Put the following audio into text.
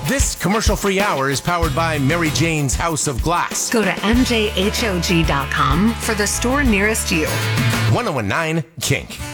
This commercial-free hour is powered by Mary Jane's House of Glass. Go to mjhog.com for the store nearest you. 1019 Kink.